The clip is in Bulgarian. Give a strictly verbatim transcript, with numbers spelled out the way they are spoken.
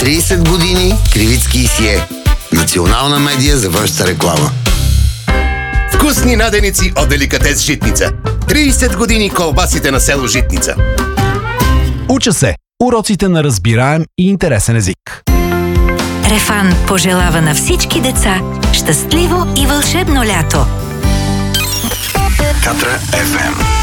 трийсет години Кривицки и Сие. Национална медия за външна реклама. Вкусни наденици от Деликатес Житница. трийсет години колбасите на село Житница. Уча се. Уроците на разбираем и интересен език. Рефан пожелава на всички деца щастливо и вълшебно лято. Катра еф ем